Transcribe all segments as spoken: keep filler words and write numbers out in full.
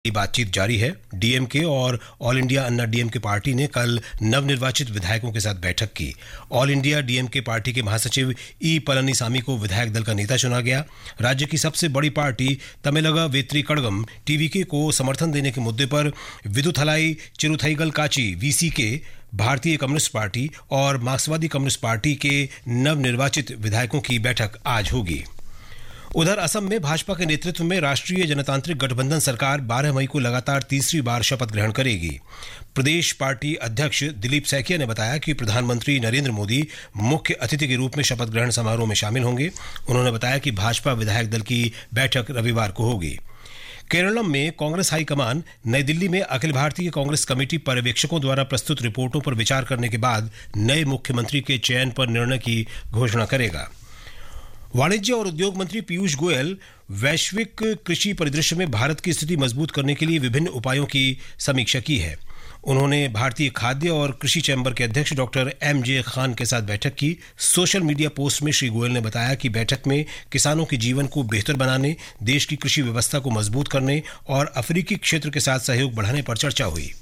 की बातचीत जारी है। डीएमके और ऑल इंडिया अन्ना डीएमके पार्टी ने कल नवनिर्वाचित विधायकों के साथ बैठक की। ऑल इंडिया डीएमके पार्टी के महासचिव ई पलनीसामी को विधायक दल का नेता चुना गया। राज्य की सबसे बड़ी पार्टी तमिलगा वेत्री कड़गम टीवीके को समर्थन देने के मुद्दे पर विदुथलाई चिरुथईगल काची वीसीके, भारतीय कम्युनिस्ट पार्टी और मार्क्सवादी कम्युनिस्ट पार्टी के नवनिर्वाचित विधायकों की बैठक आज होगी। उधर असम में भाजपा के नेतृत्व में राष्ट्रीय जनतांत्रिक गठबंधन सरकार बारह मई को लगातार तीसरी बार शपथ ग्रहण करेगी। प्रदेश पार्टी अध्यक्ष दिलीप सैकिया ने बताया कि प्रधानमंत्री नरेंद्र मोदी मुख्य अतिथि के रूप में शपथ ग्रहण समारोह में शामिल होंगे। उन्होंने बताया कि भाजपा विधायक दल की बैठक रविवार को होगी। केरलम में कांग्रेस हाईकमान नई दिल्ली में अखिल भारतीय कांग्रेस कमेटी पर्यवेक्षकों द्वारा प्रस्तुत रिपोर्टों पर विचार करने के बाद नए मुख्यमंत्री के चयन पर निर्णय की घोषणा करेगा। वाणिज्य और उद्योग मंत्री पीयूष गोयल वैश्विक कृषि परिदृश्य में भारत की स्थिति मजबूत करने के लिए विभिन्न उपायों की समीक्षा की है। उन्होंने भारतीय खाद्य और कृषि चैम्बर के अध्यक्ष डॉक्टर एम जे खान के साथ बैठक की। सोशल मीडिया पोस्ट में श्री गोयल ने बताया कि बैठक में किसानों के जीवन को बेहतर बनाने, देश की कृषि व्यवस्था को मजबूत करने और अफ्रीकी क्षेत्र के साथ सहयोग बढ़ाने पर चर्चा हुई।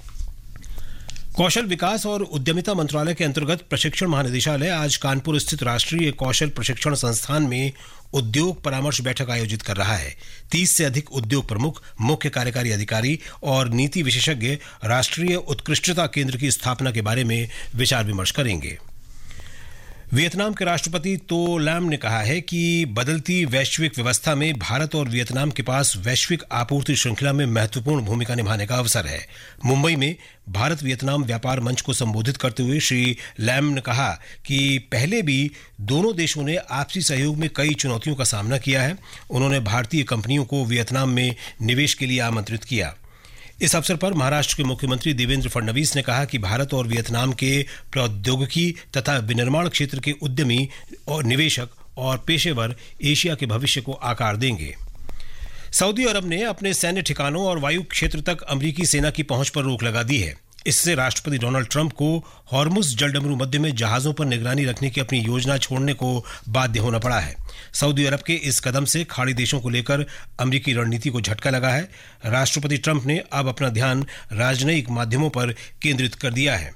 कौशल विकास और उद्यमिता मंत्रालय के अंतर्गत प्रशिक्षण महानिदेशालय आज कानपुर स्थित राष्ट्रीय कौशल प्रशिक्षण संस्थान में उद्योग परामर्श बैठक आयोजित कर रहा है। तीस से अधिक उद्योग प्रमुख, मुख्य कार्यकारी अधिकारी और नीति विशेषज्ञ राष्ट्रीय उत्कृष्टता केंद्र की स्थापना के बारे में विचार विमर्श करेंगे। वियतनाम के राष्ट्रपति तो लैम ने कहा है कि बदलती वैश्विक व्यवस्था में भारत और वियतनाम के पास वैश्विक आपूर्ति श्रृंखला में महत्वपूर्ण भूमिका निभाने का अवसर है। मुंबई में भारत वियतनाम व्यापार मंच को संबोधित करते हुए श्री लैम ने कहा कि पहले भी दोनों देशों ने आपसी सहयोग में कई चुनौतियों का सामना किया है। उन्होंने भारतीय कंपनियों को वियतनाम में निवेश के लिए आमंत्रित किया। इस अवसर पर महाराष्ट्र के मुख्यमंत्री देवेंद्र फडणवीस ने कहा कि भारत और वियतनाम के प्रौद्योगिकी तथा विनिर्माण क्षेत्र के उद्यमी और निवेशक और पेशेवर एशिया के भविष्य को आकार देंगे। सऊदी अरब ने अपने सैन्य ठिकानों और वायु क्षेत्र तक अमेरिकी सेना की पहुंच पर रोक लगा दी है। इससे राष्ट्रपति डोनाल्ड ट्रंप को हॉर्मुज जलडमरू मध्य में जहाजों पर निगरानी रखने की अपनी योजना छोड़ने को बाध्य होना पड़ा है। सऊदी अरब के इस कदम से खाड़ी देशों को लेकर अमेरिकी रणनीति को झटका लगा है। राष्ट्रपति ट्रंप ने अब अपना ध्यान राजनयिक माध्यमों पर केंद्रित कर दिया है।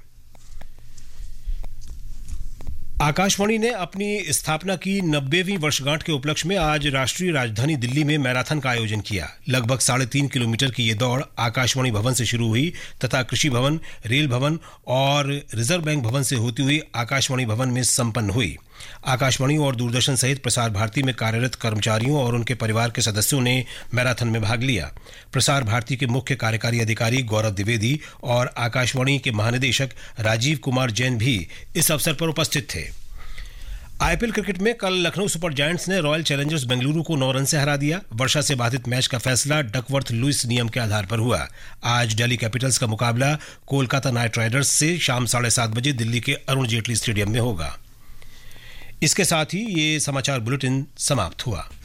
आकाशवाणी ने अपनी स्थापना की नब्बेवीं वर्षगांठ के उपलक्ष्य में आज राष्ट्रीय राजधानी दिल्ली में मैराथन का आयोजन किया। लगभग साढ़े तीन किलोमीटर की ये दौड़ आकाशवाणी भवन से शुरू हुई तथा कृषि भवन, रेल भवन और रिजर्व बैंक भवन से होती हुई आकाशवाणी भवन में संपन्न हुई। आकाशवाणी और दूरदर्शन सहित प्रसार भारती में कार्यरत कर्मचारियों और उनके परिवार के सदस्यों ने मैराथन में भाग लिया। प्रसार भारती के मुख्य कार्यकारी अधिकारी गौरव द्विवेदी और आकाशवाणी के महानिदेशक राजीव कुमार जैन भी इस अवसर पर उपस्थित थे। आईपीएल क्रिकेट में कल लखनऊ सुपर जायंट्स ने रॉयल चैलेंजर्स बेंगलुरु को नौ रन से हरा दिया। वर्षा से बाधित मैच का फैसला डकवर्थ लुइस नियम के आधार पर हुआ। आज दिल्ली कैपिटल्स का मुकाबला कोलकाता नाइट राइडर्स से शाम साढ़े सात बजे दिल्ली के अरुण जेटली स्टेडियम में होगा। इसके साथ ही ये समाचार बुलेटिन समाप्त हुआ।